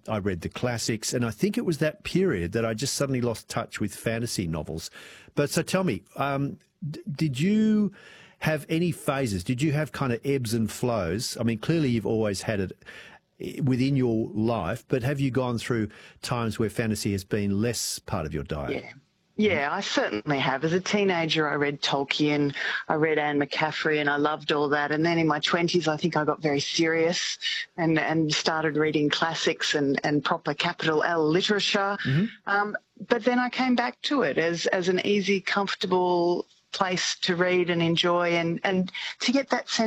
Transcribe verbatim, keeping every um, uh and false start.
I read the classics, and I think it was that period that I just suddenly lost touch with fantasy novels. But so tell me, um, d- did you have any phases? Did you have kind of ebbs and flows? I mean, clearly you've always had it within your life, but have you gone through times where fantasy has been less part of your diet? Yeah. Yeah, I certainly have. As a teenager, I read Tolkien, I read Anne McCaffrey, and I loved all that. And then in my twenties, I think I got very serious and, and started reading classics and, and proper capital L literature. Mm-hmm. Um, but then I came back to it as, as an easy, comfortable place to read and enjoy and, and to get that sense